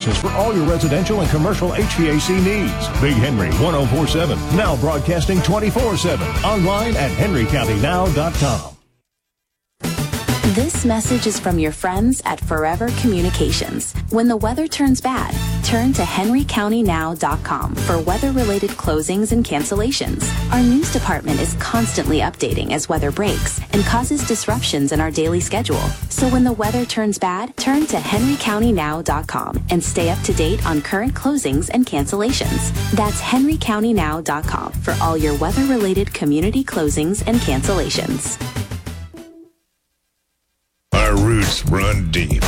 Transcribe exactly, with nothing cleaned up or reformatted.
services for all your residential and commercial H V A C needs. Big Henry one oh four point seven, now broadcasting twenty-four seven. Online at henry county now dot com. This message is from your friends at Forever Communications. When the weather turns bad, turn to henry county now dot com for weather-related closings and cancellations. Our news department is constantly updating as weather breaks and causes disruptions in our daily schedule. So when the weather turns bad, turn to henry county now dot com and stay up to date on current closings and cancellations. That's henry county now dot com for all your weather-related community closings and cancellations. Our roots run deep.